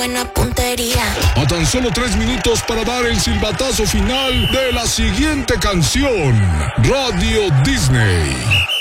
buena puntería. A tan solo 3 minutos para dar el silbatazo final de la siguiente canción. Radio Disney.